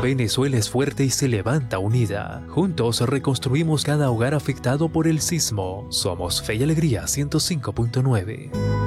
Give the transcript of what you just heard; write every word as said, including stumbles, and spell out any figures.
Venezuela es fuerte y se levanta unida. Juntos reconstruimos cada hogar afectado por el sismo. Somos Fe y Alegría ciento cinco punto nueve.